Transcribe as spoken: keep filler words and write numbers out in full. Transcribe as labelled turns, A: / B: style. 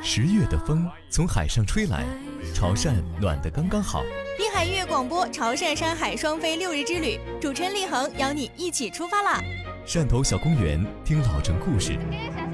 A: 十月的风从海上吹来，潮汕暖得刚刚好。
B: 滨海音乐广播潮汕山海双飞六日之旅，主持人立恒邀你一起出发啦！
A: 汕头小公园听老城故事。